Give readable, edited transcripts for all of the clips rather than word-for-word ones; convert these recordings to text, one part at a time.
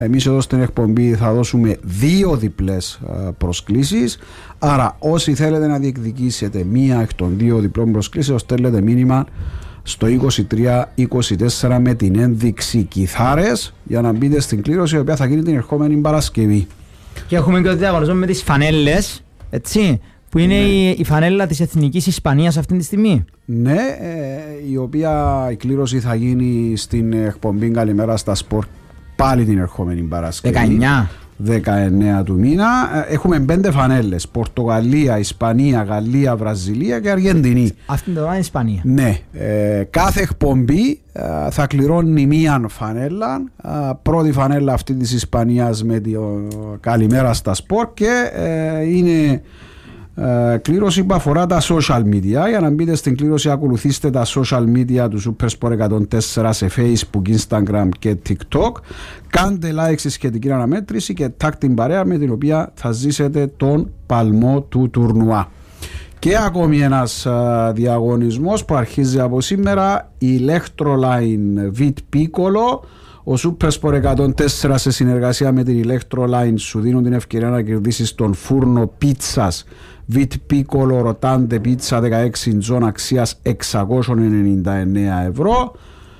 Εμείς εδώ στην εκπομπή θα δώσουμε 2 διπλές προσκλήσεις. Άρα όσοι θέλετε να διεκδικήσετε μία εκ των 2 διπλών προσκλήσεων, στέλνετε μήνυμα στο 2324 με την ένδειξη κιθάρες για να μπείτε στην κλήρωση, η οποία θα γίνει την ερχόμενη Παρασκευή. Και έχουμε και το διαγωνισμό με τις φανέλες, έτσι, που είναι η φανέλα της Εθνικής Ισπανίας αυτή τη στιγμή. Ναι, η κλήρωση θα γίνει στην εκπομπή Καλημέρα στα Σπορ πάλι την ερχόμενη Παρασκευή. 19 του μήνα. Έχουμε 5 φανέλες: Πορτογαλία, Ισπανία, Γαλλία, Βραζιλία και Αργεντινή. Αυτή είναι η Ισπανία. Ναι. Κάθε εκπομπή θα κληρώνει μία φανέλα. Πρώτη φανέλα αυτή της Ισπανίας με τη Καλημέρα στα Σπορ και είναι κλήρωση που αφορά τα social media. Για να μπείτε στην κλήρωση, ακολουθήστε τα social media του Supersport 104 σε Facebook, Instagram και TikTok. Κάντε like στη σχετική αναμέτρηση και tag την παρέα με την οποία θα ζήσετε τον παλμό του τουρνουά. Και ακόμη ένας διαγωνισμός που αρχίζει από σήμερα, η Electroline Vit Piccolo. Ο Supersport 104 σε συνεργασία με την Electroline σου δίνουν την ευκαιρία να κερδίσεις τον φούρνο πίτσας Vit Piccolo Rotante Pizza 16 inch αξίας 699 ευρώ.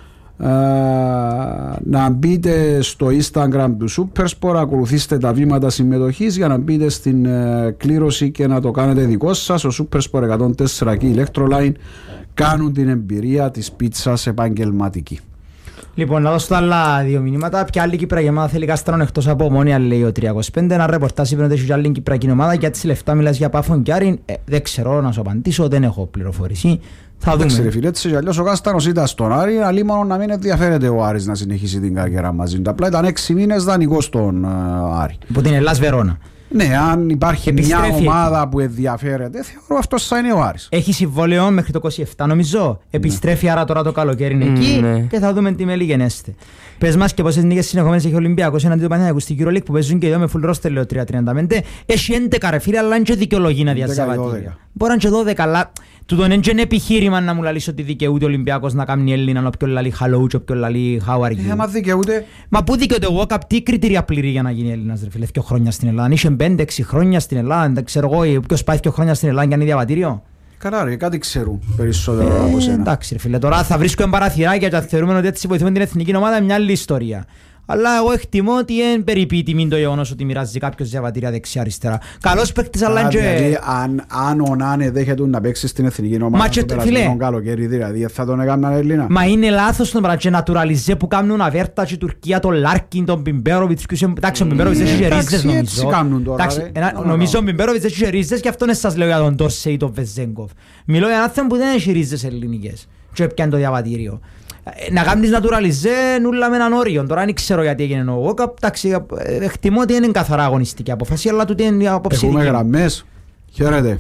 Να μπείτε στο Instagram του Supersport, ακολουθήστε τα βήματα συμμετοχής για να μπείτε στην κλήρωση και να το κάνετε δικό σας. Ο Supersport 104 και η Electroline κάνουν την εμπειρία της πίτσας επαγγελματική. Λοιπόν, να δώσω τα άλλα 2 μηνύματα. Ποια άλλη Κυπριακή ομάδα θέλει Κάστρανο εκτός από Ομόνια, λέει ο 325. Ένα ρεπορτάζ είπε ότι έχει άλλη Κυπριακή ομάδα. Για τις λεφτά μιλάς για Πάφον και Άρην. Δεν ξέρω να σου απαντήσω, δεν έχω πληροφορήσει. Θα δούμε. Ξέρε φίλε, έτσι αλλιώς ο Κάστρανος ήταν στον Άρη, αλλή μόνο να μην ενδιαφέρεται ο Άρης να συνεχίσει την καριέρα μαζί του. Απλά ήταν 6 μήνες δανεικός στον Άρη. Από την Ελλάς Βερόνα. Ναι, αν υπάρχει μια ομάδα που ενδιαφέρεται, θεωρώ αυτός θα είναι ο Άρης. Έχει συμβόλαιο μέχρι το 27 νομίζω. Επιστρέφει άρα τώρα το καλοκαίρι είναι εκεί και θα δούμε τι μέλη γενέστε. Πες μας και πόσες νίκες συνεχόμενες έχει ο Ολυμπιακός εναντί του Παναθηναϊκού στην EuroLeague που παίζουν και εδώ με full roster, λέω 3-35. Έχει 11 ρε φίλε, αλλά είναι και δικαιολογεί να διαζαβατήρια. Μπορεί να είναι και 12, αλλά τούτον είναι και ένα επιχείρημα να μου λαλείς ότι δικαιούται ο Ολυμπιακός να κάνει Έλληνα, όποιον λαλεί hello και όποιον λαλεί how are you. Μα δικαιούται. Μα πού δικαιούται εγώ, τι κριτήρια πληρεί για να γίνει Έλληνας ρε φίλε, 2 χρόνια στην Ελλάδα. Αν είσαι 5-6 χρόνια στην Ελλάδα, δεν ξέρω εγώ ποιος πάει 2 χρόνια στην Ελλάδα και κάνει διαβατήριο. Καλά ρε, κάτι ξέρουν περισσότερο από σένα. Εντάξει ρε φίλε, τώρα θα βρίσκω εμπαραθυράκια και θα θεωρούμε ότι έτσι βοηθούμε την εθνική ομάδα, μια άλλη ιστορία. Αλλά εγώ εκτιμώ ότι είναι περιπίτιμη το γεγονός ότι μοιράζει κάποιος διαβατήρια δεξιά-αριστερά. Καλός παίκτης, αλλά και... Αν ο Νάνε δέχεται να παίξει στην εθνική ομάδα στο περασμένο καλοκαίρι, δηλαδή θα τον έκαναν Έλληνα. Μα είναι λάθος τον πράγμα και νατουραλιζέ που κάνουν αβέρτα και η Τουρκία, τον Λάρκιν, τον Πιμπέροβιτς. Εντάξει, ο Πιμπέροβιτς έχει ρίζες νομίζω. Νομίζω ο Πιμπέροβιτς έχει ρίζες και αυτό σας λέω για τον Ντόρσεϊ ή τον Βεζέγκοφ. Μιλώ για άνθρωπο που δεν έχει ρίζες ελληνικές και έπιανε το διαβατήριο. Να κάνεις naturalize νουλα με έναν όριο. Τώρα δεν ξέρω γιατί έγινε ο Walkup. Εντάξει, εκτιμώ ότι είναι καθαρά αγωνιστική απόφαση, αλλά τούτη είναι η άποψη. Έχουμε γραμμές. Χαίρετε.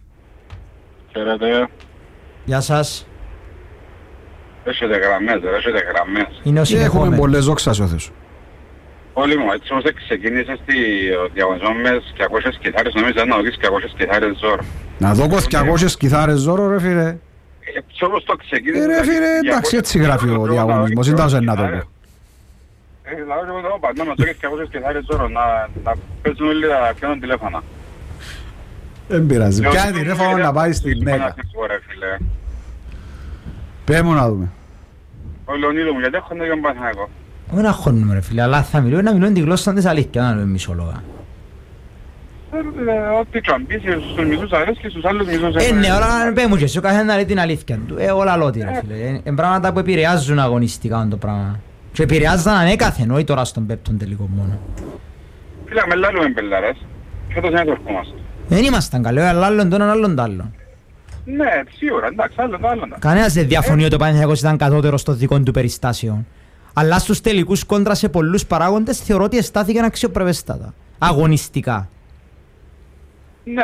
Χαίρετε. Γεια σας. Έχετε γραμμές. Είναι ο συνεχόμενος. Έχουμε πολλές δόξας όθες. Όλοι μου, έτσι όμως ξεκίνησε στη διαγωνισμό με 200 κιθάρες, νομίζω να δεις 200 κιθάρες ζώρο. Να δω 200 κιθάρες ζώρο ρε φίλε. Έτσι όπως το ξεκίνησε... Ρε φίλε, εντάξει έτσι γράφει ο διαγωνισμός, δεν τάζω να το πω. Λάω και εγώ παντώ να δω 200 κιθάρες ζώρο, να παίζουν όλοι να πιάνουν τηλέφωνα. Δεν πειράζει, πιάνει τηλέφωνο να πάει στην Μέγα. Πες μου να δούμε. Ο Λεωνίδου μου, γιατί έχω να τον Παναθηναϊκό. Δεν αγχώνουμε ρε φίλε, αλλά θα μιλούν τη γλώσσα της αλήθεια, να λέμε μισολόγα. Ό,τι τραμπίσει στους μισούς αρέσει και στους άλλους μισούς αρέσει. Ναι, όλα πέ μου και εσύ, ο καθένας λέει την αλήθεια του. Όλα λότι ρε φίλε. Είναι πράγματα που επηρεάζουν αγωνιστικά το πράγμα. Και επηρεάζαν ανέκαθεν, όχι τώρα στον πέπτον τελικό μόνο. Φίλε, με λάλλουμε μπελάρες. Φέτος είναι το ερχόμαστε. Δεν ήμασταν καλοί, αλλά άλλον τον άλλον τ' άλλον. Ναι, σίγουρα, εντάξει, άλλον. Κανένας δεν διαφωνεί ότι ο Παναθηναϊκός ήταν κατώτερος στο δικό του περιστάσιο. Αλλά στους τελικούς κόντρα σε πολλούς παράγοντες θεωρώ ότι αισθάθηκαν αξιοπρεπέστατα. Αγωνιστικά. Ναι.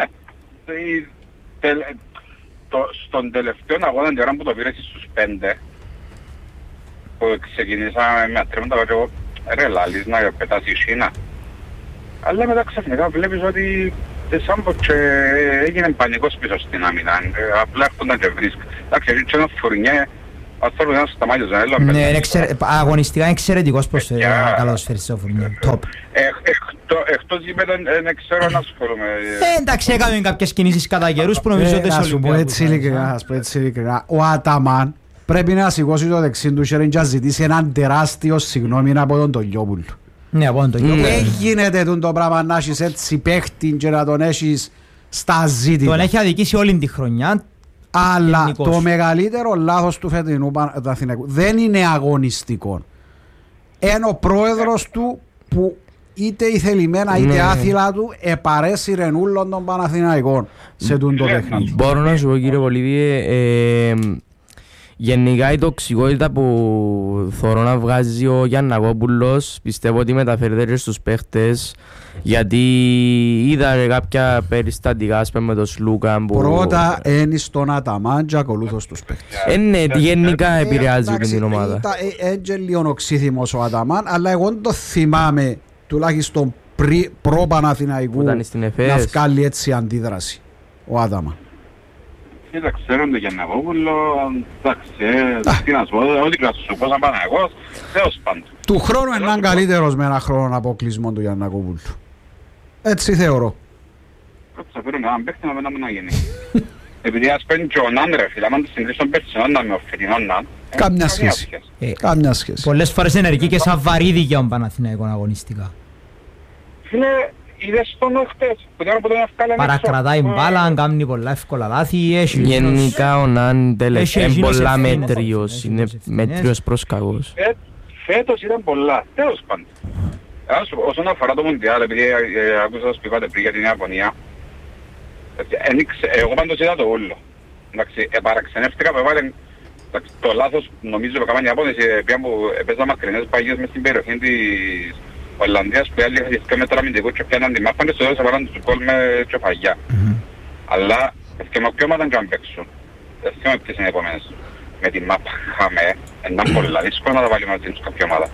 Στον τελευταίο αγώνα την ώρα που το πήρες στους 5 που ξεκινήσαμε με ατρέματα και εγώ ρε λάλης να πετάσει η Σίνα. Αλλά μετά ξαφνικά βλέπεις ότι και έγινε πανικός πίσω στην άμυνα. Απλά έρχονταν και βρίσκ. Εντάξει, έτσι ένα φουρνιέ άνθρωπος να σταμάτησε, δεν λέω. Ναι, αγωνιστικά είναι εξαιρετικός καλοσφαιριστής ο Φουρνιέ. Top. Εκτός γήπεδο δεν ξέρω να ασχολούμαι. Εντάξει, έκαμε κάποιες κινήσεις κατά καιρούς που νομίζω ότι να σου πω έτσι ειλικρινά, ο Αταμάν πρέπει να σηκώσει το δεξί του χέρι και να ζητήσει έναν τεράστιο συγγνώμη από τον Τολιόπουλο. Ναι, από τον Τολιόπουλο. Δεν γίνεται το πράγμα να έχεις έτσι παίχτη και να τον έχεις στα ζήτητα. Τον έχει αδικήσει όλη τη χρονιά. Αλλά το μεγαλύτερο λάθος του φετινού Παναθηναϊκού δεν είναι αγωνιστικό. Είναι ο πρόεδρος του που είτε ηθελημένα είτε άθυλα του επαρέσυρε ούλων των Παναθηναϊκών σε τούτο παιχνίδι. Μπορώ να σου πω, κύριε Πολύβιε, γενικά η τοξικότητα που θέλω να βγάζει ο Γιαννακόπουλος πιστεύω ότι μεταφέρεται και στους παίχτες, γιατί είδα κάποια περιστατικά με τον Σλούκα που... Πρώτα είναι στον Αταμάν και ακολούθω στους παίχτες. Ναι, γενικά επηρεάζει την ομάδα. Έτσι λίγο οξύθυμος ο Αταμάν, αλλά εγώ το θυμάμαι τουλάχιστον προ-Παναθηναϊκού να βγάλει έτσι αντίδραση ο Αταμάν. Κοίτα, ξέρω τον Γιαννακόπουλο, εντάξει, τι να σου πω, ό,τι σου πω σαν Παναθηναϊκός, Θεός πάντου. Του χρόνου είναι καλύτερος με ένα χρόνο αποκλεισμό του Γιαννακόπουλου. Έτσι θεωρώ. Θα φέρουμε έναν παίχτη να μην γίνει. Επειδή ας παίρνει και ο Ναν ρε φίλε, αν το συγκρίσεις τον περσινόν Ναν με ο φετινόν Ναν, καμιά σχέση. Καμιά σχέση. Πολλές φορές ενεργεί και σαν βαρύδι για τον Παναθηναϊκό αγωνιστικά. Φίλε, είδες τον χτες, που τώρα που τον ευκάλεν έξω. Παρακρατάει μπάλα, κάνει πολλά εύκολα λάθη. Γενικά ο Ναν είναι πολλά μέτριος, είναι μέτριος προς κακός. Φέτος ήταν πολλά, τέλος πάντων. Όσον αφορά το Μουντιάλ, επειδή άκουσα σας πήγατε πριν για την Ιαπωνία, εγώ πάντως είδα το όλο. Εντάξει, παραξενεύτηκα που έβαλε το λάθος, νομίζω που έκαναν οι Ιαπώνες, που έπαιζαν μακρινές παγιές μες στην περιοχή της Ολλανδίας, που άλλοι είχαν 2 μέτρα αμυντικού και πιάναν τη μάπα και στο τέλος έβαλαν τους γκολ με τσοφαγιά. Αλλά ευκαιρμα ποιο ομάδα και αν παίξουν. Δεν θυμάμαι ποιες είναι οι επόμενες. Με τη μάπα χαμέ, ήταν πολλά δύσκολα να τα βάλει μαζί τους κάποια ομάδα.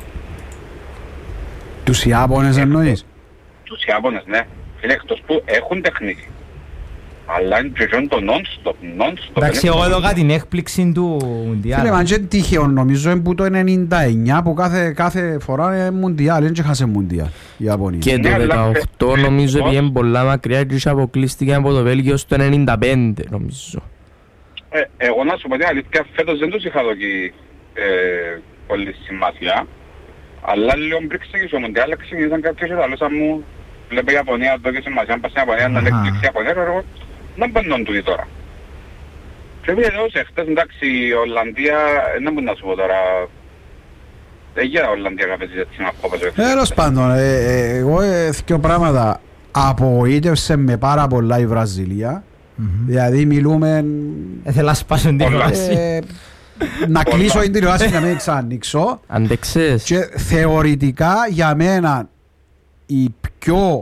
Τους Ιάπωνες εννοείς? Τους Ιάπωνες, ναι. Φίλε, εκτός που έχουν τεχνική. Αλλά είναι και το non-stop. Εντάξει, εγώ εδώ την έκπληξη του Μουντιάλ. Φίλε, μα και τύχαιο νομίζω είναι που το 99 που κάθε φορά είναι Μουντιάλ, δεν είχασε Μουντιάλ η Ιαπωνία. Και το 18 νομίζω πήγαινε πολλά μακριά και αποκλείστηκε από το Βέλγιο στο 95 νομίζω. Εγώ να σου πω την αλήθεια, φέτος δεν τους είχα δώσει πολύ σημασία. Αλλά λίγο πριν ξεκινήσω ο Μουντιάλ, ξεκινήσαν κάποιες εταλούσαν μου, βλέπω η Ιαπωνία, δώκει σημασία, αν πας στην Ιαπωνία, να λέξει η Ιαπωνία, εγώ δεν παίρνουν τούτοι τώρα. Και επειδή εδώ σε χτες, εντάξει, η Ολλανδία, δεν μπορώ να σου πω τώρα, δεν για Ολλανδία να παίζει έτσι να κόπες. Τέλος πάντων, εγώ δύο πράγματα, απογοήτευσε με πάρα πολλά η Βραζιλία, δηλαδή μιλούμε... Θέλω να σπάσω την τηλεόραση. Να κλείσω την τηλεόραση να μην ξανανοίξω. Αντεξές. Και θεωρητικά για μένα η πιο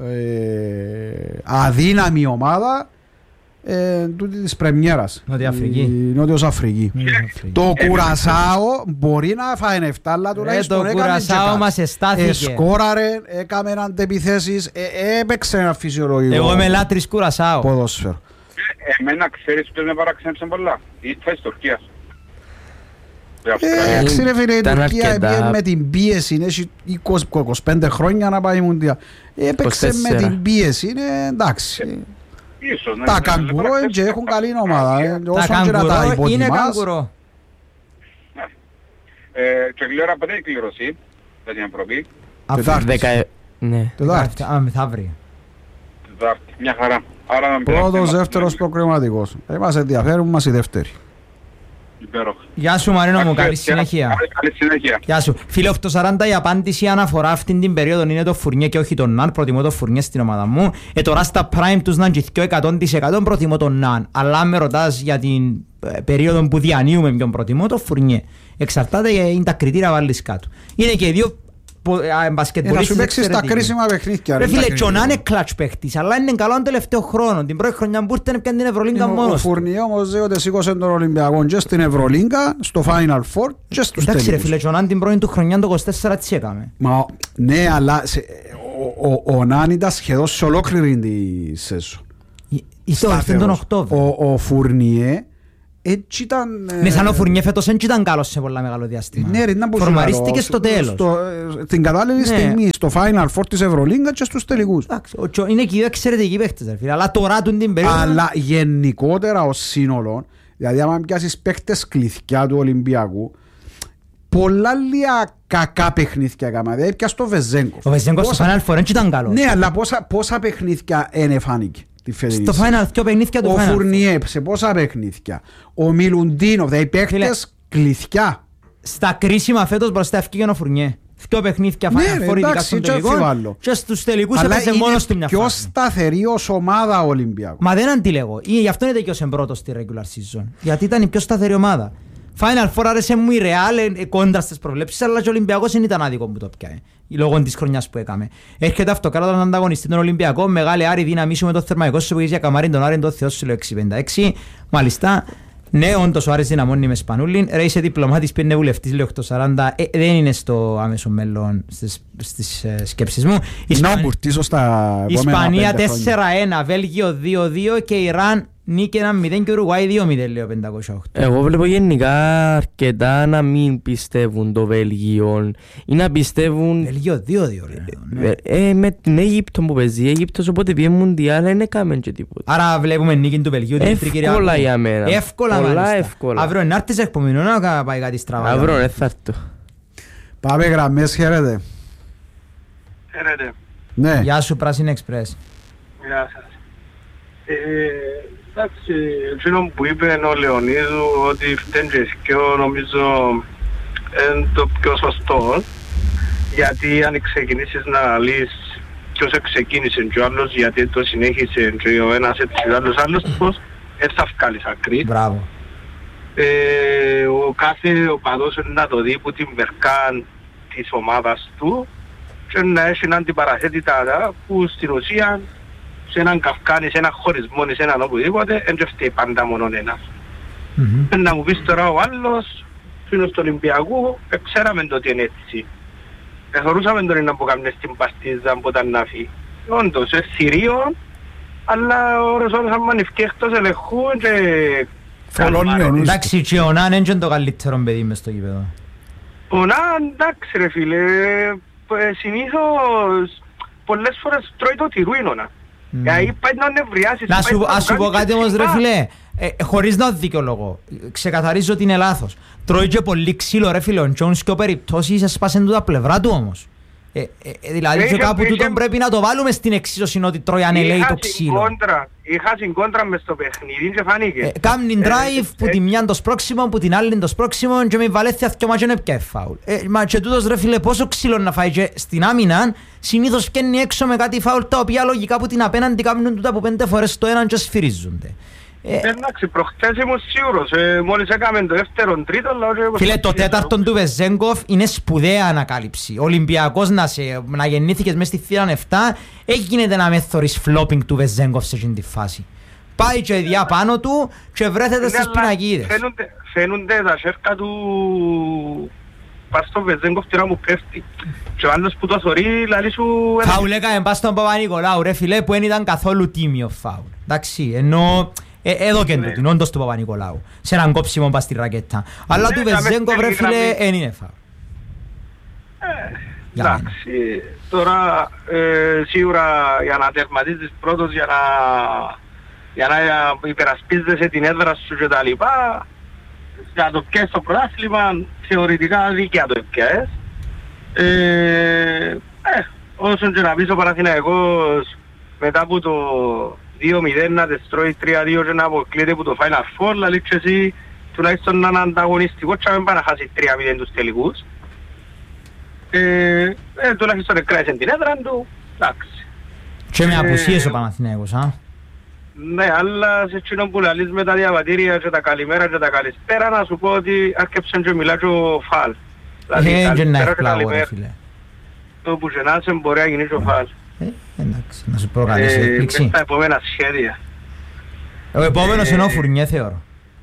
αδύναμη ομάδα τούτη της πρεμιέρας. Νότια Αφρική. Νότιος Αφρική. Το Κουρασάο μπορεί να φάει 7, αλλά τουλάχιστον το Κουρασάο μας εστάθηκε. Σκόραρε, έκαμε αντεπιθέσεις, έπαιξε ένα φυσιολογικό. Εγώ είμαι λάτρης Κουρασάο. Ποδόσφαιρο. Εμένα ξέρεις ποιος με παραξένεψε πολλά. Η θέση Τουρκίας. Ξέρε φίλε, η Τουρκία πήγε με την πίεση, έχει 25 χρόνια να πάει Μουντιάλ. Έπαιξε με την πίεση, είναι εντάξει. Τα καγκουρό και έχουν καλή ομάδα. Τα καγκουρό είναι καγκουρό. Και γλυόρα πότε η κλήρωση, δεν είναι προπή. Τετάρτη. Μεθαύριο. Τετάρτη, μια χαρά. Πρώτος, δεύτερος προκριματικός. Εμάς ενδιαφέρουν μας οι δεύτεροι. Γεια σου Μαρίνο μου, καλή συνέχεια. Καλή συνέχεια. Γεια σου. Φίλε 840, η απάντηση αναφορά αυτήν την περίοδο είναι το Φουρνιέ και όχι τον Ναν. Προτιμώ το Φουρνιέ στην ομάδα μου. Τώρα στα prime τους να γυθκιώ 100% προτιμώ τον Ναν. Αλλά αν με ρωτάς για την περίοδο που διανύουμε ποιον προτιμώ, το Φουρνιέ. Εξαρτάται, είναι τα κριτήρια βάλεις κάτω. Είναι και οι δύο να σου παίξεις τα κρίσιμα παιχνίδια. Ρε φίλε, ο Ναν είναι κλατς παίχτης, αλλά είναι καλό τον τελευταίο χρόνο. Την πρώτη χρονιά που ήρθε πιάνε την Ευρωλίγκα μόνος. Ο Φουρνιέ όμως ότι σήκωσε τον Ολυμπιακό και στην Ευρωλίγκα, στο Final Four και στους τελικούς. Εντάξει ρε φίλε, ο Ναν την πρώτη του χρονιά το 24 τι έκαμε. Ναι, αλλά ο Ναν ήταν σχεδόν σε ολόκληρη τη σέσο. Ήρθε τον Οκτώβριο. Ο Φουρνιέ Έτσι ήταν... Ναι, σαν ο Φουρνιέ φέτος δεν ήταν καλός σε πολλά μεγάλο διάστημα. Ναι, ήταν πολύ φορμαρίστηκε στο τέλος. Την κατάλληλη στιγμή, στο Final Four της Ευρωλίγκα και στους τελικούς. Είναι και οι εξαιρετικοί παίχτες, αλλά τώρα του την περίοδο... Αλλά γενικότερα ως σύνολο, δηλαδή άμα πιάσεις παίχτες κληθιά του Ολυμπιακού, πολλά λίγα κακά παιχνίδια έκανα. Δηλαδή πιάσεις το Βεζέγκοφ. Ο Βεζέγκοφ στο Final Four δεν ήταν καλός. Ναι, αλλά πόσα παιχνίδια φάνηκε. Στο Final, δύο παιχνίδια του Final. Ο Φουρνιέ, σε πόσα παιχνίδια. Ο Μιλουντίνο, δηλαδή παίχτες κληθιά. Στα κρίσιμα φέτος μπροστά ευκήγε ο Φουρνιέ. Δύο παιχνίδια Final Four ειδικά στον τελικό. Και στους τελικούς έπαιζε μόνος του μια φάση. Αλλά είναι πιο σταθερή ως ομάδα ο Ολυμπιακός. Μα δεν αντιλέγω. Γι' αυτό είναι τελειώσαν πρώτος στη regular season. Γιατί ήταν η πιο σταθερή ομάδα. Final Four άρεσε μου η Real κόντρα στις προβλέψεις, αλλά και ο Ολυμπιακός δεν ήταν άδικο που το πιάει. Λόγω της χρονιάς που έκαμε. Έρχεται αυτοκράτο τον ανταγωνιστή τον Ολυμπιακό, μεγάλη Άρη δύναμη σου με το θερμαϊκό σου που είχε για καμάριν τον Άρη, τον Θεό σου λέω 656. Μάλιστα, ναι, όντως ο Άρης δυναμώνει με Σπανούλιν. Ρε είσαι διπλωμάτης, πήρνε βουλευτής, λέω 840. Δεν είναι στο άμεσο μέλλον στις σκέψεις μου. Ισπανία 4-1, Βέλγιο 2-2 και Ιράν νίκη 1-0 και Ουρουγουάη 2-0, λέω 508. Εγώ βλέπω γενικά αρκετά να μην πιστεύουν το Βέλγιο ή να πιστεύουν... Βέλγιο 2-2 λέω. Με την Αίγυπτο που παίζει η Αίγυπτος, οπότε πήγε Μουντιάλ δεν έκαμε και τίποτα. Άρα βλέπουμε νίκη του Βελγίου. Εύκολα για μένα. Εύκολα μάλιστα. Αύριο είναι άρτης εκπομινό να πάει κάτι στραβά. Αύριο είναι θα έρθω. Πάμε γραμμές, χαίρετε. Χαίρετε. Ναι. Γεια σου Πράσινη Εξπρές. Γεια σας. Εντάξει, εκείνο που είπε ο Λεωνίδου ότι φταίνει και νομίζω είναι το πιο σωστό, γιατί αν ξεκινήσεις να λύσεις ποιος ξεκίνησε και ο άλλος γιατί το συνέχισε και ο ένας έτσι και ο άλλος πώς έτσι θα βγάλεις άκρη. Μπράβο. Ο κάθε οπαδός να το δει που την μερκάν της ομάδας του και να έχει έναν αντιπαραθέτητα που στην ουσία σε έναν καυκάνι, σε έναν χωρισμό, σε έναν οπουδήποτε, δεν φταίει πάντα μόνον ένας. Να μου πεις τώρα ο άλλος, φίλος του Ολυμπιακού, ξέραμε το ότι είναι έτσι. Θεωρούσαμε τον να που κάνουμε στην παστίζα που ήταν να φύγει. Όντως, θηρίο, αλλά ώρες αν ανηφκεί εκτός ελεγχού και... Εντάξει, και ο Ναν είναι το καλύτερο παιδί μες στο γήπεδο. Ο Ναν, εντάξει ρε φίλε, συνήθως πολλές φορές τρώει το τυρούινο. Να σου πω κάτι όμως ρε φίλε, χωρίς να δικαιολογώ, ξεκαθαρίζω ότι είναι λάθος. Τρώει και πολύ ξύλο ρε φίλε, ο Τζόνς και ο περιπτώσεις έσπασαν τα πλευρά του όμως. Δηλαδή και κάπου τούτον πρέπει να το βάλουμε στην εξίσωση ότι τρώει ανελέει το ξύλο. Είχα συγκόντρα μες στο παιχνίδι και φάνηκε. Κάμνει drive που τη μιαν το σπρώξιμο, που την άλλη το σπρώξιμο και με βαλέθια θκιο μάτια είναι πια φάουλ. Μα και τούτος ρε φίλε πόσο ξύλο να φάει και στην άμυνα συνήθως βγαίνει έξω με κάτι φάουλ τα οποία λογικά που την απέναντι κάνουν τούτα από 5 φορές το έναν και σφυρίζονται. Εντάξει, προχτές ήμουν σίγουρος, μόλις έκαμε το δεύτερον τρίτο. Φίλε, το τέταρτον του Βεζέγκοφ είναι σπουδαία ανακάλυψη. Ο Ολυμπιακός να γεννήθηκες μες στη θύραν 7, έγινε να με θωρείς φλόπινγκ του Βεζέγκοφ σε εκείνη τη φάση. Πάει και διά πάνω του και βρέθεται στις πινακίδες. Φαίνονται τα σέρκα του πας στο Βεζέγκοφ τώρα μου πέφτει. Και ο άλλος που το θωρεί λαλί σου... Φάουλ έκαμε πας στον Παπα-Νικολάου ρε φίλε που δεν ήταν καθόλου τίμιο φάουλ. Εντάξει, ενώ... Εδώ και τούτην, όντως του Παπα-Νικολάου. Σε έναν κόψιμο πας στη ρακέτα. Αλλά του Βεζέγκοφ ρε φίλε, εν είναι φάουλ. Εντάξει, τώρα σίγουρα για να τερματίζεις πρώτος, για να υπερασπίζεσαι την έδρα σου και τα λοιπά, για το πιες το πρωτάθλημα, θεωρητικά δίκαια το πιες. Όσον και να πεις ο Παναθηναϊκός μετά από το 2-0 να τεστρώει 3-2 και να αποκλείεται από το Final Four, δηλαδή και εσύ τουλάχιστον να είναι ανταγωνιστικό και να μην πάει να χάσει 3-0 τους τελικούς. Τουλάχιστον εκράτησε την έδρα του, εντάξει. Και με απουσίες ο Παναθηναϊκός, Ναι, αλλά σε εκείνον που λαλείς με τα διαβατήρια και τα καλημέρα και τα καλησπέρα να σου πω ότι άρχεψαν και μιλά και ο Φαλ. Δηλαδή καλησπέρα και καλημέρα. Το που γεννάσαι μπορεί να γίνει και ο Φαλ. Εντάξει, να σου προκαλέσει έκπληξη. Μες τα επόμενα σχέδια. Ο επόμενος είναι ο Φουρνιέ θεωρώ.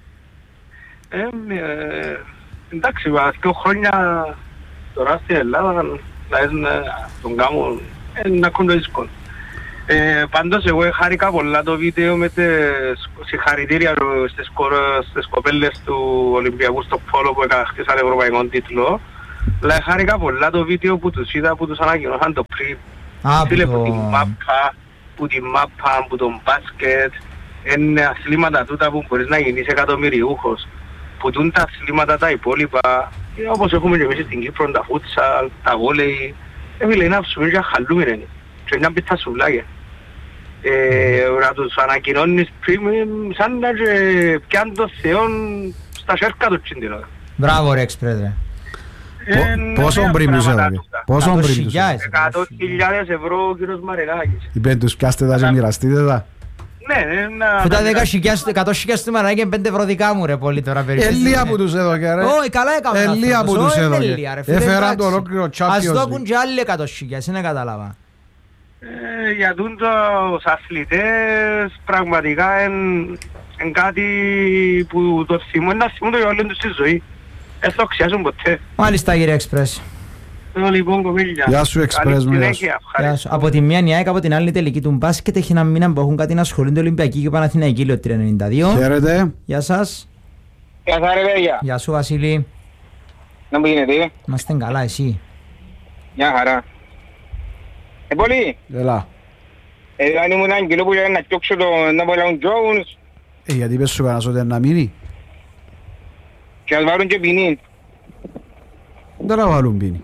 Εντάξει, 2 χρόνια τώρα στην Ελλάδα να τον κάνουν να ακούν το δύσκολο. Πάντως εγώ χάρηκα πολλά το βίντεο με τις συγχαρητήρια στις κοπέλες του Ολυμπιακού στο πόλο που χτίσαν ευρωπαϊκό τίτλο. Αλλά χάρηκα πολλά το βίντεο που τους είδα, που τους ανακοινώσαν το πριν. Φίλε που την μάπα, που τον μπάσκετ, είναι αθλήματα τούτα που μπορείς να γίνεις εκατομμυριούχος. Που τούν τα αθλήματα τα υπόλοιπα, όπως έχουμε και εμείς στην Κύπρο, τα φούτσαλ, τα βόλεϊ. Φίλε, είναι αυσουμίρ και χαλούμι ρε. Και μια πίτα σουβλάκια. Να τους ανακοινώνεις πριν, σαν να πιάνουν το Θεό στα σέρκα του την ώρα. Μπράβο ρε εξπρέδρε. Πόσο πριν τους έδωκε? 100.000 ευρώ ο κύριος Μαρινάκης. Είπεν τους πιάστε τα και μοιραστείτε τα. Ναι, Φωτά 100.000 του Μαρινάκη 5 ευρώ δικά μου ρε πολύ τώρα περίπου. Ελία που τους έδωκε ρε. Όχι, καλά έκαμε. Ελία που τους έδωκε. Έφεραν το ολόκληρο Champions League. Ας δώκουν και άλλοι 100.000, δεν κατάλαβα. Για τους αθλητές πραγματικά είναι κάτι που το θυμούν, να θυμούν το για όλη τους τη ζωή. Δεν το ξιάζουν ποτέ. Μάλιστα κύριε Εξπρές. Λοιπόν κοπήλια. Γεια σου Εξπρές μου. Από τη μία ΝΙΑΕΚ, από την άλλη τελική του μπάσκετ έχει ένα μήνα που έχουν κάτι να ασχολούνται Ολυμπιακοί και Παναθηναϊκοί Λιο 392. Χαίρετε. Γεια σας. Γεια σας ρε παιδιά. Γεια σου Βασίλη. Να μου γίνεται. Είμαστε καλά εσύ. Γεια χαρά. Πολύ. Έλα. Αν ήμουν άγγελο που να κοιόξω να πολλαούν Jones. Γιατί πες σου κανένας ότι να μείνει. Και ας βάλουν και ποινή. Δεν να βάλουν ποινή.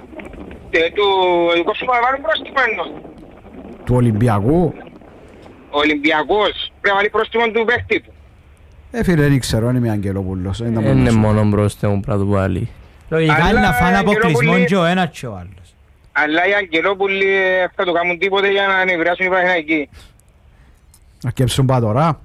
Του κόψουμε να βάλουν πρόστιμο ενός. Του Ολυμπιακού. Ο Ολυμπιακός πρέπει να βάλει πρόστιμο του παίχτη του. Φίλε δεν ξέρω, δεν είμαι Αγγελόπουλος. Είναι μόνο πρόστιμο που να του βάλει. Λογικά είναι να φάνε αποκλεισμό και ο ένας και ο άλλος. Αλλά οι Αγγελόπουλοι θα το κάνουν τίποτε για να ανεβράσουν οι Παναθηναϊκοί. Να κέψουν πά τώρα.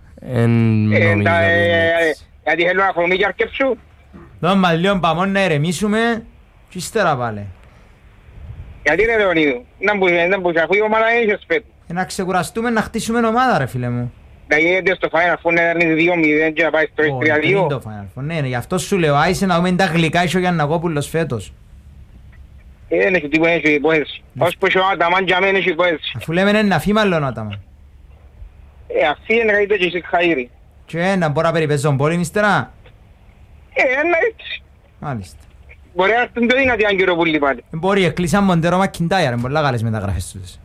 Γιατί θέλουν να χωμεί και αρκέψουν. Δω μας λίγο πάμε να ερεμήσουμε και ύστερα πάλι. Γιατί είναι Λεωνίδου, δεν μπορεί να ακούει η ομάδα είναι σπέτου. Να ξεκουραστούμε να χτίσουμε ομάδα ρε φίλε μου. Να γίνεται στο Final Four να έρνει 2-0 και να πάει στο 3-2. Ναι, γι' αυτό σου λέω, άισε να δούμε τα γλυκά είσαι ο Γιαννακόπουλος φέτος. Δεν έχει τίποτα, έχει υπόθεση. Ως που είσαι ο Αταμάν για μένα έχει υπόθεση. Αφού λέμε είναι ένα φήμα λέω ο Αταμάν. Αυτή είναι καλύτερο και εσύ χαΐρι. Και να μπορεί να περιπέζουν πόλη ύστερα. Ένα έτσι. Μάλιστα. Μπορεί να έρθουν πιο δυνατοί αν κύριο πουλί πάλι. Μπορεί, εκλείσαν Μοντέρο Μακιντάιαρ, είναι πολλά καλές μεταγραφές τους.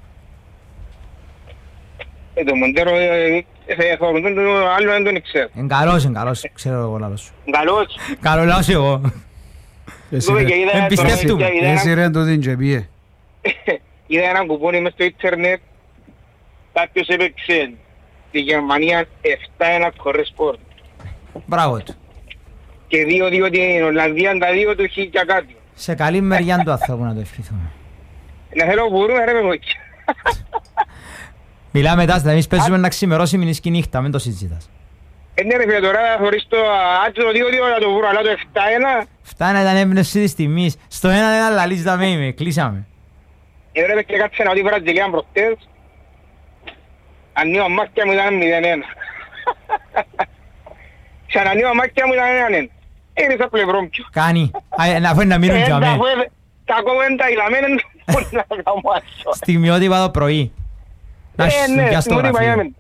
Το Μοντέρο θεωρούν τον άλλο δεν τον ξέρω. Είναι καλός, ξέρω εγώ λάθος σου. Καλός. Καλό λάθος εγώ. Εμπιστεύτουμε. Εσύ ρε το δίνει και πήγε. Είδα έναν κουπόνι μες στο ίντερνετ. Κάποιος έπαιξε στη Γερμανία 7-1 κορεσπορ. Μπράβο του. Και 2-2 την Ολλανδία, τα 2 του έχει και κάτι. Σε καλή μεριά του ανθρώπου να το ευχηθούμε. Να θέλω που μπορούμε ρε με κόκκι. Μιλάμε τάστα, εμείς παίζουμε να ξημερώσει μηνίσκη νύχτα, μην το συζητάς. Ναι ρε φίλε, τώρα θα θωρείς το 2-2 να το βρω, αλλά το 7-1. Φτάνα ήταν έμπνευση της τιμής. Στο 1-1 λαλείς τα μέιμε, κλείσαμε. Ρε και κάτσε να δει Βραζιλία προχτές. Ανοίγω μάτια μου ήταν 0-1. Ξανανοίγω μάτια μου ήταν 1-1. Είναι στα πλευρό μου. Κάνει, αφού είναι να μείνουν για μέ. Τα κόμματα ηλαμένε μπορεί να κάνω άσο. Στιγμιότυπα το πρωί. Να σου πια στο γραφείο.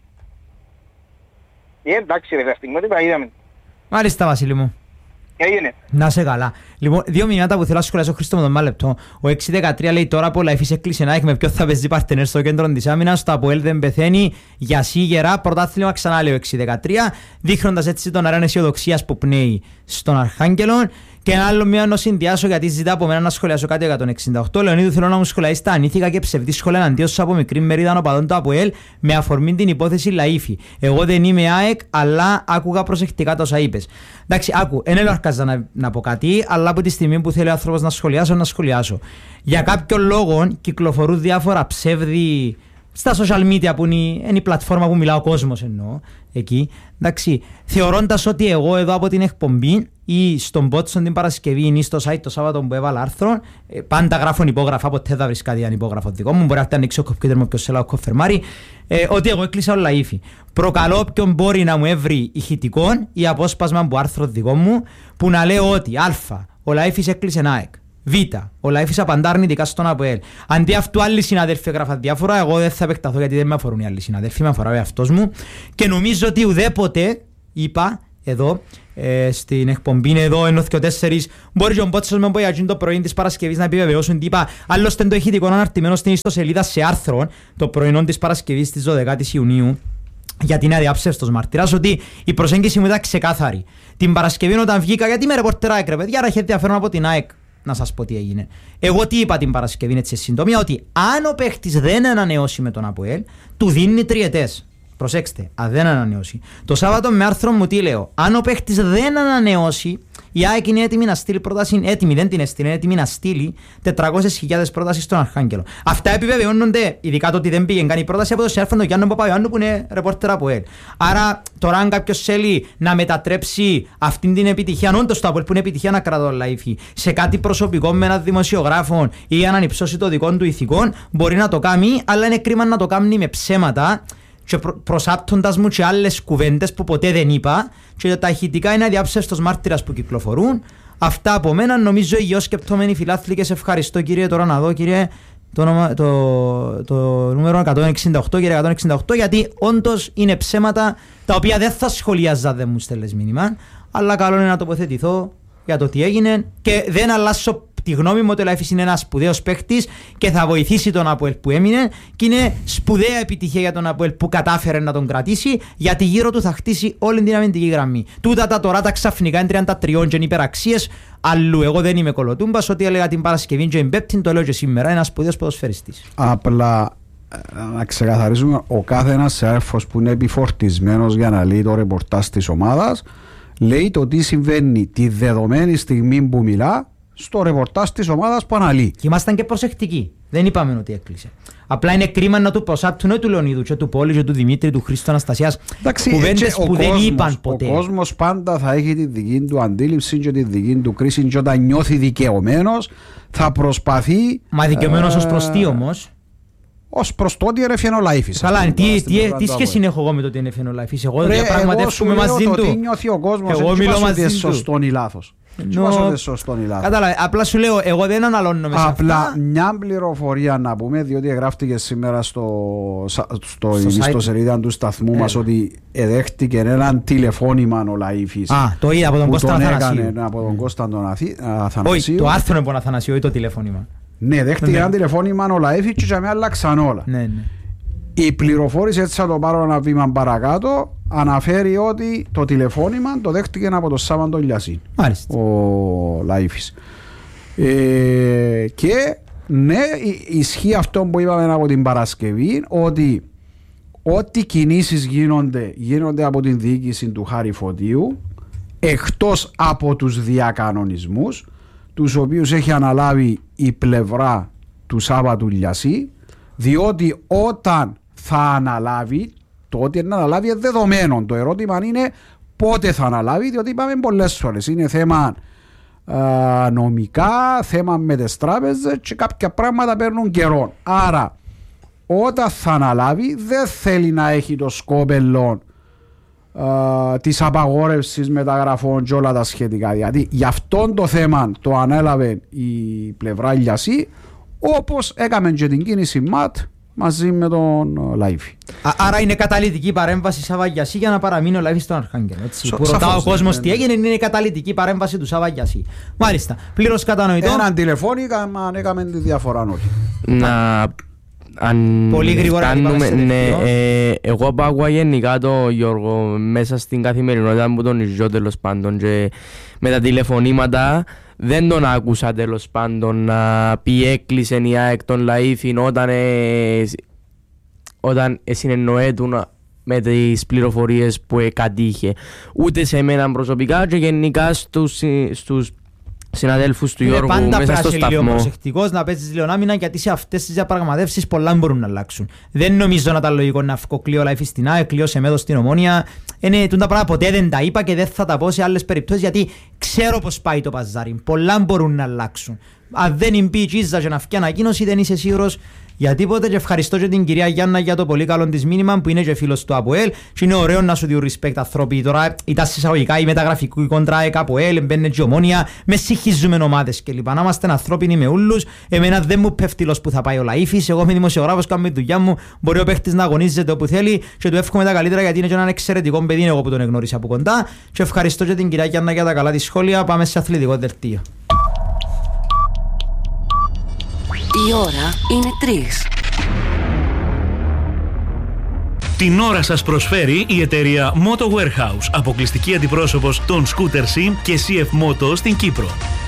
Εντάξει ρε, στιγμιότυπα είδαμε. Μάλιστα Βασίλη μου. Έγινε. Να σε καλά. Λοιπόν, 2 μηνύματα που θέλω να σχολιάσω Χρήστο με τον μάλεπτο. Ο 6-13 λέει τώρα που ο Λαϊφής έκλεισε να έχει με ποιο θα παίζει παρτενέρ στο κέντρο της άμυνας. Το Αποέλ δεν πεθαίνει για σίγερα. Πρωτάθλημα ξανά λέει ο 6-13. Δείχνοντας έτσι τον αέρα αισιοδοξίας που πνέει στον Αρχάγγελο. Και ένα άλλο μία να συνδυάσω γιατί ζητά από μένα να σχολιάσω κάτι για τον 68. Λεωνίδου, θέλω να μου σχολιάσει τα ανήθικα και ψευδή σχόλια εναντίον σου από μικρή μερίδα οπαδών του ΑΠΟΕΛ με αφορμή την υπόθεση Λαΐφη. Εγώ δεν είμαι ΑΕΚ, αλλά άκουγα προσεκτικά τόσα είπες. Εντάξει, άκου, δεν έλαβα να πω κάτι, αλλά από τη στιγμή που θέλει ο άνθρωπος να σχολιάσω, να σχολιάσω. Για κάποιον λόγο κυκλοφορούν διάφορα ψεύδι στα social media που είναι η πλατφόρμα που μιλά ο κόσμος εννοώ, εκεί, εντάξει, θεωρώντας ότι εγώ εδώ από την εκπομπή ή στον Πότσον την Παρασκευή ή στο site το Σάββατο που έβαλα άρθρο, πάντα γράφω υπόγραφα, ποτέ θα βρεις κάτι ανυπόγραφο δικό μου, μπορεί να ανοίξει ο κομπιούτερ μου ποιος θέλει ο κοφερμάρι, ότι εγώ έκλεισα όλα ύφη. Προκαλώ όποιον μπορεί να μου έβρει ηχητικό ή απόσπασμα από άρθρο δικό μου που να λέω ότι α, ο Λαΐφης έκλεισε ΑΕΚ. Β, Β. Ο Λαΐφης απαντά αρνητικά στον ΑΠΟΕΛ. Αντί αυτού άλλοι συναδέλφοι έγραφαν διάφορα, εγώ δεν θα επεκταθώ γιατί δεν με αφορούν οι άλλοι συναδέλφοι, με αφορά ο εαυτός μου. Και νομίζω ότι ουδέποτε είπα εδώ, στην εκπομπή εδώ ενώθηκε ο 4, μπορεί και ο Μπότσος με πω το πρωί της Παρασκευής να επιβεβαιώσουν ότι είπα άλλωστε το ηχητικό αναρτημένο στην ιστοσελίδα σε άρθρο το πρωινό της Παρασκευής της 12ης Ιουνίου για την αδιάψευστος μαρτυράς ότι η προσέγγιση μου ήταν ξεκάθαρη. Την Παρασκευή όταν βγήκα, γιατί με ρεπορτερά έκρεπε, παιδιά, είχε ενδιαφέρον από την ΑΕΚ. Να σας πω τι έγινε. Εγώ τι είπα την Παρασκευή, έτσι σε συντομία, ότι αν ο παίχτης δεν ανανεώσει με τον ΑΠΟΕΛ, του δίνει 3 ετές. Προσέξτε, αν δεν ανανεώσει. Το Σάββατο με άρθρο μου τι λέω. Αν ο παίχτης δεν ανανεώσει, η ΑΕΚ είναι έτοιμη να στείλει πρόταση. Έτοιμη, δεν την έστειλε, είναι έτοιμη να στείλει 400.000 πρόταση στον Αρχάγγελο. Αυτά επιβεβαιώνονται, ειδικά το ότι δεν πήγε καν η πρόταση από το συνάδελφο τον Γιάννο Παπαϊωάννου που είναι ρεπόρτερ από ΑΠΟΕΛ. Άρα, τώρα αν κάποιος θέλει να μετατρέψει αυτή την επιτυχία, όντως το ΑΠΟΕΛ που είναι επιτυχία να κρατώ Λαΐφη, σε κάτι προσωπικό με έναν δημοσιογράφο ή αν ανυψώσει το δικό του ηθικό, μπορεί να το κάνει, αλλά είναι κρίμα να το κάνει με ψέματα. Και προσάπτοντας μου και άλλες κουβέντες που ποτέ δεν είπα, και τα ηχητικά είναι αδιάψευστος μάρτυρας που κυκλοφορούν. Αυτά από μένα, νομίζω υγιοσκεπτόμενοι φιλάθλικες. Ευχαριστώ κύριε, τώρα να δω κύριε το νούμερο 168, κύριε 168, γιατί όντως είναι ψέματα τα οποία δεν θα σχολιάζα, δεν μου στέλνες μήνυμα, αλλά καλό είναι να τοποθετηθώ για το τι έγινε και δεν αλλάσω τη γνώμη μου ότι ο Λαΐφης είναι ένας σπουδαίος παίκτης και θα βοηθήσει τον ΑΠΟΕΛ που έμεινε και είναι σπουδαία επιτυχία για τον ΑΠΟΕΛ που κατάφερε να τον κρατήσει, γιατί γύρω του θα χτίσει όλη την αμυντική γραμμή. Τούτα τα τώρα τα ξαφνικά είναι 33 και είναι υπεραξίες αλλού. Εγώ δεν είμαι κολοτούμπας, ό,τι έλεγα την Παρασκευή και την Πέπτη το λέω και σήμερα, ένας σπουδαίος ποδοσφαιριστής. Απλά να ξεκαθαρίσουμε, ο κάθε ένας συνάδελφος που είναι επιφορτισμένος για να λέει το ρεπορτάζ της ομάδας λέει το τι συμβαίνει τη δεδομένη στιγμή που μιλά στο ρεπορτάζ της ομάδας που αναλύει. Και ήμασταν και προσεκτικοί. Δεν είπαμε ότι έκλεισε. Απλά είναι κρίμα να του προσάπτουν του Λεωνίδου και του Πόλη και του Δημήτρη, του Χρήστο Αναστασίας. Κουβέντες που δεν είπαν ποτέ. Ο κόσμος πάντα θα έχει τη δική του αντίληψη και τη δική του κρίση και όταν νιώθει δικαιωμένος θα προσπαθεί. Μα δικαιωμένος ως προς τι όμως? Ως προς το ότι έφυγε ο Λαΐφης. Καλά, τι σχέση έχω εγώ με το ότι έφυγε ο Λαΐφης? Εγώ διαπραγματεύσουμε μαζί του. Εγώ τι νιώθει ο κόσμος, εγώ μιλώ μαζί του. Σωστό ή λάθος. Κατάλαβε, απλά σου λέω, εγώ δεν αναλώνω μέσα. Απλά μια πληροφορία να πούμε, διότι γράφτηκε σήμερα στο ιστοσελίδα του σταθμού μας ότι εδέχτηκε έναν τηλεφώνημα ο Λαΐφης. Α, το είδα από τον Κώστα Αθανασίου. Από τον Κώστα Αθανασίου. Όχι, το άρθρο είναι από τον Αθανασίου ή το τηλεφώνημα. Ναι, δέχτηκε έναν τηλεφώνημα ο Λαΐφης και με άλλαξαν όλα. Η πληροφόρηση, έτσι θα το πάρω ένα βήμα παρακάτω, αναφέρει ότι το τηλεφώνημα το δέχτηκε από το Σάββαντο Λιασίν. Μάλιστα. Ο Λαΐφης. Και ναι, ισχύει αυτό που είπαμε από την Παρασκευή, ότι ό,τι κινήσεις γίνονται από την διοίκηση του Χάρη Φωτίου, εκτός από τους διακανονισμούς, τους οποίους έχει αναλάβει η πλευρά του Σάββατου Λιασί, διότι όταν θα αναλάβει, το ότι να αναλάβει είναι δεδομένο. Το ερώτημα είναι πότε θα αναλάβει, διότι είπαμε πολλές φορές. Είναι θέμα νομικά, θέμα με τις τράπεζες και κάποια πράγματα παίρνουν καιρό. Άρα, όταν θα αναλάβει, δεν θέλει να έχει το σκόπελο της απαγόρευσης μεταγραφών και όλα τα σχετικά. Γιατί γι' αυτόν το θέμα το ανέλαβε η πλευρά Λιασί, όπως έκαμε και την κίνηση ΜΑΤ μαζί με τον Λαΐφη. Άρα είναι καταλυτική παρέμβαση Σαββαγιασί για να παραμείνει ο Λαΐφης στον Αρχάγγελο. Που ρωτά ο κόσμος τι έγινε, είναι η καταλυτική παρέμβαση του Σαββαγιασί. Μάλιστα, πλήρως κατανοητό. Έναν τηλεφώνημα αν έκαμε τη διαφορά όχι. Πολύ γρήγορα εγώ πάω γενικά το Γιώργο μέσα στην καθημερινότητα που τον ζω τέλος πάντων και με τα τηλεφωνήματα δεν τον άκουσα τέλος πάντων να πει έκλεισε η ΑΕΚ τον Λαΐφιν όταν συνεννοέτουν με τις πληροφορίες που κατήχε ούτε σε εμένα προσωπικά και γενικά στους συναδέλφους του Γιώργου μέσα στο σταθμό. Πάντα προσεκτικός να παίζεις λίγο άμυνα, γιατί σε αυτές τις διαπραγματεύσεις πολλά μπορούν να αλλάξουν. Δεν νομίζω να ήταν λογικό να βγω κλείω Λαΐφη στην ΑΕΚ, κλείω σε μέδος στην Ομόνια. Τα πράγματα ποτέ δεν τα είπα και δεν θα τα πω σε άλλες περιπτώσεις, γιατί ξέρω πως πάει το παζάρι. Πολλά μπορούν να αλλάξουν. Αν δεν μπει η Τζίζα και να βγει ανακοίνωση, δεν είσαι σίγουρος για τίποτε. Και ευχαριστώ και την κυρία Γιάννα για το πολύ καλό της μήνυμα που είναι και φίλος του ΑΠΟΕΛ. Και είναι ωραίο να σου δίνουν respect ανθρώποι. Τώρα ήταν συσσαγωγικά η μεταγραφική κόντρα ΑΠΟΕΛ, μπαίνε και Ομόνια, με συγχυζούμε ομάδες κλπ. Να είμαστε ανθρώπινοι με όλους. Εμένα δεν μου πέφτει λόγος που θα πάει ο Λαΐφης. Εγώ είμαι δημοσιογράφος, κάνω τη δουλειά μου. Μπορεί ο παίχτης να αγωνίζεται όπου θέλει και του εύχομαι τα καλύτερα γιατί είναι και έναν εξαιρετικό παιδί εγώ που τον εγνώρισα από κοντά. Και ευχαριστώ και την κυρία Γιάννα για τα καλά της σχόλια. Πάμε σε αθλητικό δελτίο. Η ώρα είναι 3. Την ώρα σας προσφέρει η εταιρεία Moto Warehouse, αποκλειστική αντιπρόσωπος των Scooter Sim και CF Moto στην Κύπρο.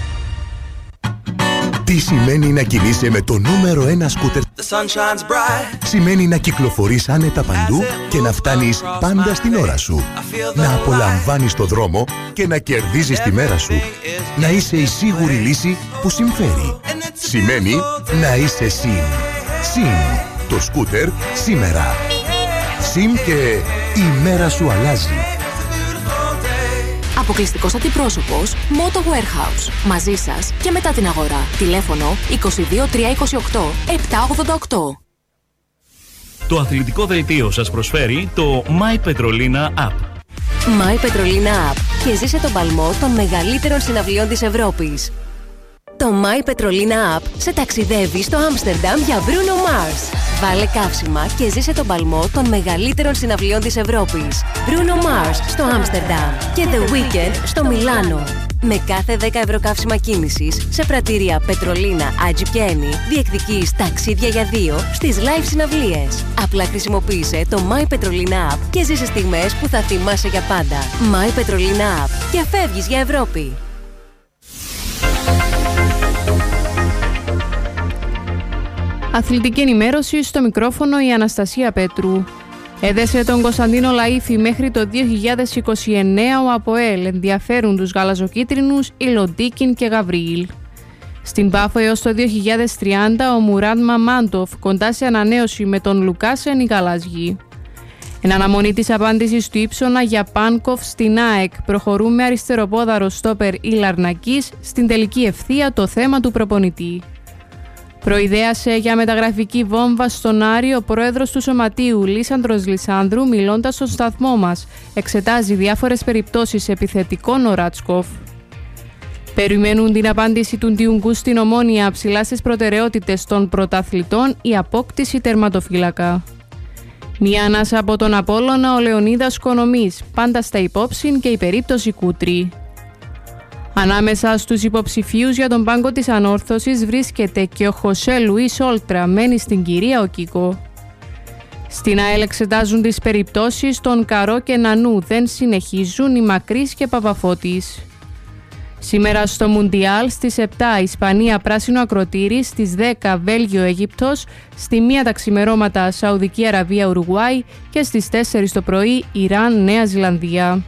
Τι σημαίνει να κινείσαι με το νούμερο 1 σκούτερ? Σημαίνει να κυκλοφορείς άνετα παντού και να φτάνεις πάντα στην ώρα σου. Να απολαμβάνεις το δρόμο και να κερδίζεις τη μέρα σου. Να είσαι η σίγουρη λύση που συμφέρει. Σημαίνει να είσαι ΣΥΜ. ΣΥΜ. Το σκούτερ σήμερα. ΣΥΜ και η μέρα σου αλλάζει. Αποκλειστικός αντιπρόσωπος Moto Warehouse. Μαζί σας και μετά την αγορά. Τηλέφωνο 22 328 788. Το αθλητικό δελτίο σας προσφέρει το My Petrolina App. My Petrolina App και ζήσε τον παλμό των μεγαλύτερων συναυλιών της Ευρώπης. Το My Petrolina App σε ταξιδεύει στο Άμστερνταμ για Bruno Mars. Βάλε καύσιμα και ζήσε τον παλμό των μεγαλύτερων συναυλιών της Ευρώπης. Bruno Mars στο Άμστερνταμ και The Weeknd στο Μιλάνο. Με κάθε 10 ευρώ καύσιμα κίνησης σε πρατήρια Petrolina, Agi και Eni διεκδικείς ταξίδια για 2 στις live συναυλίες. Απλά χρησιμοποίησε το My Petrolina App και ζήσε στιγμές που θα θυμάσαι για πάντα. My Petrolina App και φεύγεις για Ευρώπη. Αθλητική ενημέρωση, στο μικρόφωνο η Αναστασία Πέτρου. Έδεσε τον Κωνσταντίνο Λαΐφη μέχρι το 2029 ο ΑΠΟΕΛ. Ενδιαφέρουν τους γαλαζοκίτρινους η Λοντίκιν και Γαβριήλ. Στην Πάφο έως το 2030 ο Μουράντ Μαμάντοφ κοντά σε ανανέωση με τον Λουκάσεν οι γαλάζιοι. Εν αναμονή της απάντησης του Ήψονα για Πάνκοφ στην ΑΕΚ, προχωρούμε αριστεροπόδαρο στόπερ ή Λαρνακής στην τελική ευθεία το θέμα του προπονητή. Προειδέασε για μεταγραφική βόμβα στον Άρη ο πρόεδρος του Σωματείου Λίσανδρος Λισάνδρου, μιλώντας στον σταθμό μας. Εξετάζει διάφορες περιπτώσεις επιθετικών ο Ράτσκοφ. Περιμένουν την απάντηση του Ντιουγκού στην Ομόνια, ψηλά στις προτεραιότητες των πρωταθλητών η απόκτηση τερματοφύλακα. Μια ανάσα από τον Απόλλωνα ο Λεωνίδας Κονομής, πάντα στα υπόψη και η περίπτωση Κούτρι. Ανάμεσα στους υποψηφίους για τον πάγκο της Ανόρθωσης βρίσκεται και ο Χωσέ Λουίς Όλτρα, μένει στην κυρία ο Κίκο. Στην ΑΕΛ εξετάζουν τις περιπτώσεις των Καρό και Νανού, δεν συνεχίζουν οι Μακρύς και Παπαφώτης. Σήμερα στο Μουντιάλ στις 7 Ισπανία πράσινο ακροτήρι, στις 10 Βέλγιο Αίγυπτος, στη 1 τα ξημερώματα Σαουδική Αραβία Ουρουγουάη και στις 4 το πρωί Ιράν Νέα Ζηλανδία.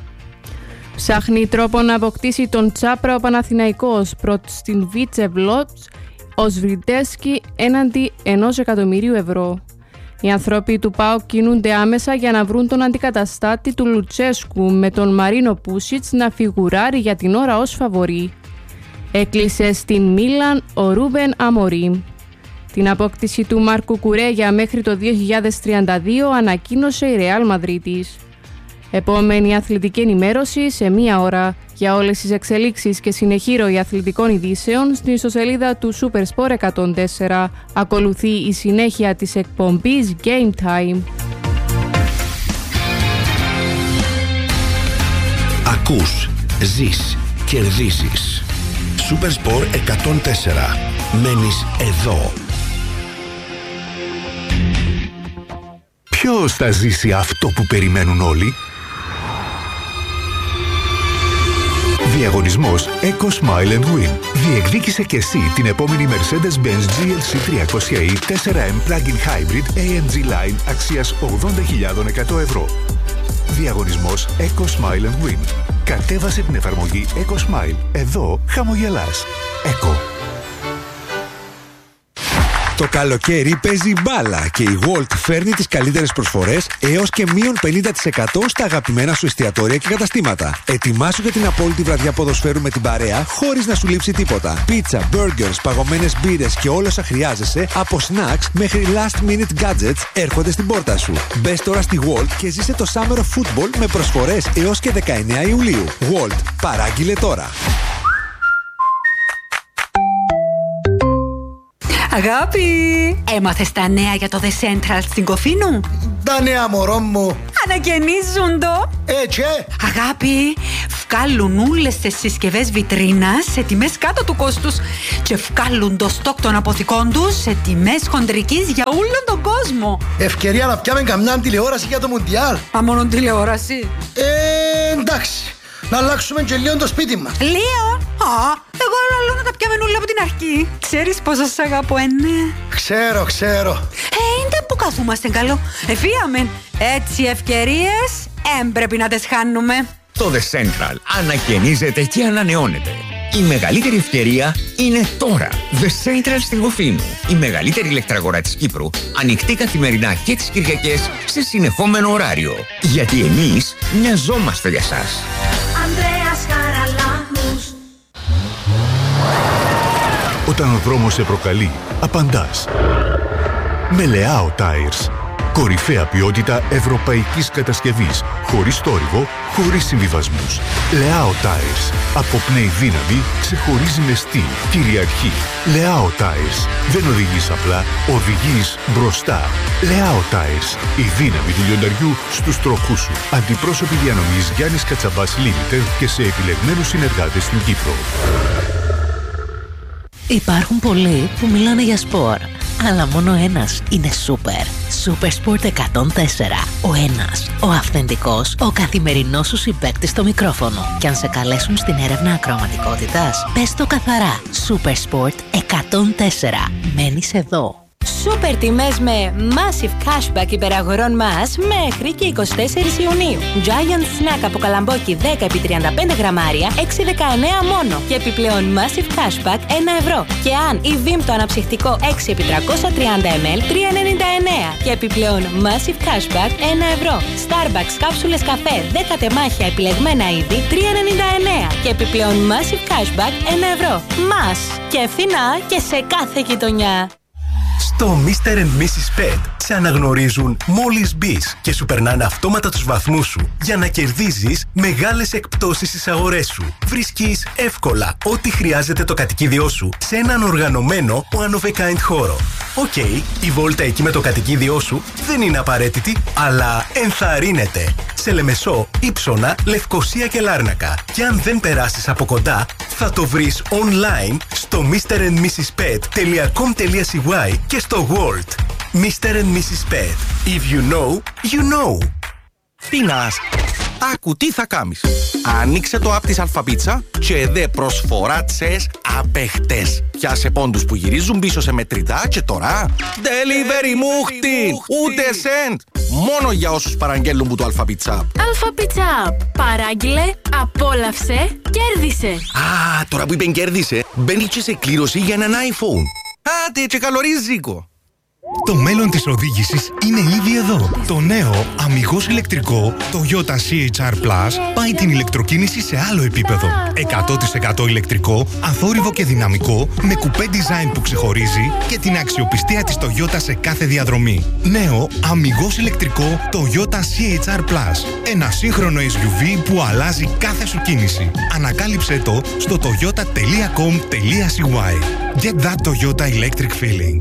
Ψάχνει τρόπο να αποκτήσει τον Τσάπρα ο Παναθηναϊκός προς την Βίτσε Βλότς ο Σβριντέσκι έναντι 1 εκατομμυρίου ευρώ. Οι άνθρωποι του ΠΑΟΚ κινούνται άμεσα για να βρουν τον αντικαταστάτη του Λουτσέσκου με τον Μαρίνο Πούσιτς να φιγουράρει για την ώρα ως φαβορί. Έκλεισε στην Μίλαν ο Ρούμπεν Αμορίμ. Την απόκτηση του Μάρκου Κουρέγια μέχρι το 2032 ανακοίνωσε η Ρεάλ Μαδρίτης. Επόμενη αθλητική ενημέρωση σε 1 ώρα. Για όλες τις εξελίξεις και συνεχή ροή αθλητικών ειδήσεων στην ιστοσελίδα του Supersport 104. Ακολουθεί η συνέχεια της εκπομπής Game Time. Ακούς, ζεις, κερδίζεις. Supersport 104. Μένεις εδώ. Ποιος θα ζήσει αυτό που περιμένουν όλοι? Διαγωνισμός Eco Smile and Win. Διεκδίκησε και εσύ την επόμενη Mercedes-Benz GLC 300e 4M Plug-in Hybrid AMG Line αξίας 80.100 ευρώ. Διαγωνισμός Eco Smile and Win. Κατέβασε την εφαρμογή Eco Smile. Εδώ χαμογελάς. Eco. Το καλοκαίρι παίζει μπάλα και η Walt φέρνει τις καλύτερες προσφορές έως και μείον 50% στα αγαπημένα σου εστιατόρια και καταστήματα. Ετοιμάσου για την απόλυτη βραδιά ποδοσφαίρου με την παρέα χωρίς να σου λείψει τίποτα. Πίτσα, burgers, παγωμένες μπύρες και όλα όσα χρειάζεσαι, από snacks μέχρι last minute gadgets έρχονται στην πόρτα σου. Μπες τώρα στη Walt και ζήσε το Summer of Football με προσφορές έως και 19 Ιουλίου. Walt, παράγγειλε τώρα. Αγάπη, έμαθες τα νέα για το The Central στην Κοφίνου? Τα νέα, μωρό μου. Ανακαινίζουν το. Έτσι. Αγάπη, βγάλουν όλες τις συσκευές βιτρίνας σε τιμές κάτω του κόστους και βγάλουν το στόκ των αποθηκών τους σε τιμές χοντρικής για όλον τον κόσμο. Ευκαιρία να πιάμε καμιά τηλεόραση για το Μουντιάλ. Α, μόνο τηλεόραση? Εντάξει. Να αλλάξουμε και λίγο το σπίτι μας. Λίγο? Εγώ λέω να τα πιάμε όλα από την αρχή. Ξέρεις πόσο σ' αγαπώ, ναι. Ξέρω. Είναι που καθούμαστε καλό. Εφίαμεν. Έτσι ευκαιρίες πρέπει να τις χάνουμε. Το The Central ανακαινίζεται και ανανεώνεται. Η μεγαλύτερη ευκαιρία είναι τώρα. The Central στην Κοφίνου. Η μεγαλύτερη ηλεκτραγορά της Κύπρου. Ανοιχτή καθημερινά και τις Κυριακές σε συνεχόμενο ωράριο. Γιατί εμείς μοιαζόμαστε για σας. Ανδρέας Χαραλάμπους. Όταν ο δρόμος σε προκαλεί, απαντάς. Με Leao Tires. Κορυφαία ποιότητα ευρωπαϊκής κατασκευής. Χωρίς θόρυβο, χωρίς συμβιβασμούς. Leao Tires. Αποπνέει δύναμη, ξεχωρίζει με στυλ, κυριαρχεί. Leao Tires. Δεν οδηγείς απλά, οδηγείς μπροστά. Leao Tires. Η δύναμη του λιονταριού στους τροχούς σου. Αντιπρόσωποι διανομής Γιάννης Κατσαμπάς Limited και σε επιλεγμένους συνεργάτες στην Κύπρο. Υπάρχουν πολλοί που μιλάνε για σπορ, αλλά μόνο ένας είναι σούπερ. Super Sport 104. Ο ένας, ο αυθεντικός, ο καθημερινός σου συμπαίκτης στο μικρόφωνο. Και αν σε καλέσουν στην έρευνα ακροαματικότητας, πες το καθαρά. Super Sport 104. Μένεις εδώ. Σούπερ τιμές με Massive Cashback υπεραγορών μας μέχρι και 24 Ιουνίου. Giant Snack από καλαμπόκι 10x35 γραμμάρια 6,19 μόνο. Και επιπλέον Massive Cashback 1 ευρώ. Και αν η Vim το αναψυχτικό 6x330 ml 3,99. Και επιπλέον Massive Cashback 1 ευρώ. Starbucks κάψουλες καφέ 10 τεμάχια επιλεγμένα είδη 3,99. Και επιπλέον Massive Cashback 1 ευρώ. Μας και φθηνά και σε κάθε γειτονιά. Στο Mr. & Mrs. Pet σε αναγνωρίζουν μόλις μπεις και σου περνάνε αυτόματα τους βαθμούς σου για να κερδίζεις μεγάλες εκπτώσεις στις αγορές σου. Βρίσκεις εύκολα ό,τι χρειάζεται το κατοικίδιό σου σε έναν οργανωμένο one of a kind χώρο. Οκ, η βόλτα εκεί με το κατοικίδιό σου δεν είναι απαραίτητη, αλλά ενθαρρύνεται. Σε Λεμεσό, Ύψωνα, Λευκοσία και Λάρνακα. Και αν δεν περάσεις από κοντά, θα το βρεις online στο mrandmrspet.com.cy και στο World. Mr. & Mrs. Pet. If you know, you know. Πίνας, άκου τι θα κάνεις. Ανοίξε το app της Αλφαπίτσα και δε προσφορά τσες απέχτες. Πιάσε πόντους που γυρίζουν πίσω σε μετρητά και τώρα delivery μούχτη, ούτε cent. Μόνο για όσους παραγγέλνουν που το Αλφαπίτσα. Αλφαπίτσα, παράγγειλε, απόλαυσε, κέρδισε. Α, τώρα που είπεν κέρδισε, μπαίνει και σε κλήρωση για έναν iPhone. Άντε και καλό ρίζικο. Το μέλλον της οδήγησης είναι ήδη εδώ. Το νέο αμιγώς ηλεκτρικό Toyota CHR Plus πάει την ηλεκτροκίνηση σε άλλο επίπεδο. 100% ηλεκτρικό, αθόρυβο και δυναμικό, με κουπέ design που ξεχωρίζει και την αξιοπιστία της Toyota σε κάθε διαδρομή. Νέο αμιγώς ηλεκτρικό Toyota CHR Plus. Ένα σύγχρονο SUV που αλλάζει κάθε σου κίνηση. Ανακάλυψε το στο toyota.com.cy. Get that Toyota electric feeling.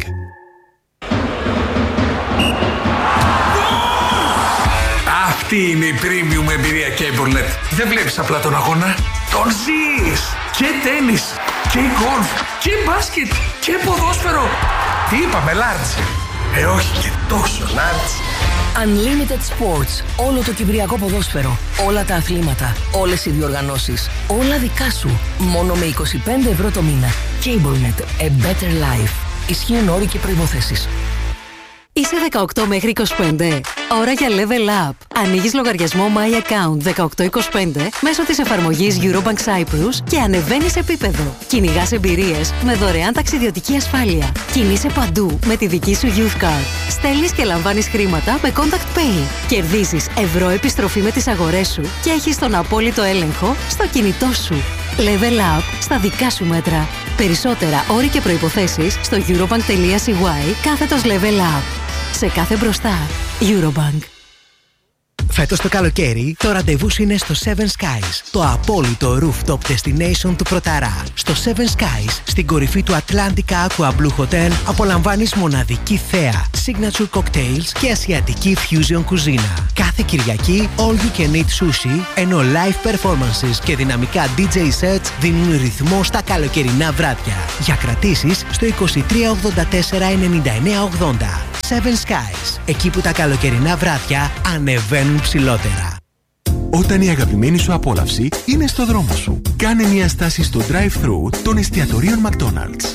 Αυτή είναι η premium εμπειρία CableNet. Δεν βλέπεις απλά τον αγώνα, τον ζεις. Και τένις, και γκολφ, και μπάσκετ, και ποδόσφαιρο. Τι είπαμε, large? Όχι και τόσο large. Unlimited Sports. Όλο το κυπριακό ποδόσφαιρο. Όλα τα αθλήματα. Όλες οι διοργανώσεις. Όλα δικά σου. Μόνο με 25 ευρώ το μήνα. CableNet. A better life. Ισχύουν όροι και προϋποθέσεις. Είσαι 18 μέχρι 25. Ώρα για Level Up. Ανοίγεις λογαριασμό My Account 1825 μέσω της εφαρμογής Eurobank Cyprus και ανεβαίνεις επίπεδο. Κυνηγάς εμπειρίες με δωρεάν ταξιδιωτική ασφάλεια. Κινείσαι παντού με τη δική σου Youth Card. Στέλνεις και λαμβάνεις χρήματα με Contact Pay. Κερδίζεις ευρώ επιστροφή με τις αγορές σου και έχεις τον απόλυτο έλεγχο στο κινητό σου. Level Up στα δικά σου μέτρα. Περισσότερα όροι και προϋποθέσεις στο eurobank.cy/Level Up. Σε κάθε μπροστά, Eurobank. Φέτος το καλοκαίρι, το ραντεβού σου είναι στο Seven Skies, το απόλυτο rooftop destination του Πρωταρά. Στο Seven Skies, στην κορυφή του Atlantica Aqua Blue Hotel, απολαμβάνεις μοναδική θέα, signature cocktails και ασιατική fusion κουζίνα. Κάθε Κυριακή, all you can eat sushi, ενώ live performances και δυναμικά DJ sets δίνουν ρυθμό στα καλοκαιρινά βράδια. Για κρατήσεις στο 2384 99 80. Seven Skies, εκεί που τα καλοκαιρινά βράδια ανεβαίνουν ψηλότερα. Όταν η αγαπημένη σου απόλαυση είναι στο δρόμο σου, κάνε μια στάση στο drive-thru των εστιατορίων McDonald's.